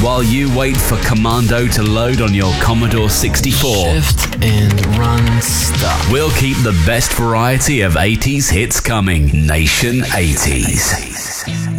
while you wait for Commando to load on your Commodore 64. Shift and run stop. We'll keep the best variety of 80s hits coming. Nation 80s.